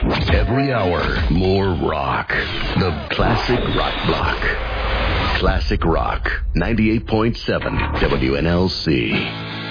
Every hour, more rock. The Classic Rock Block. Classic Rock, 98.7 WNLC.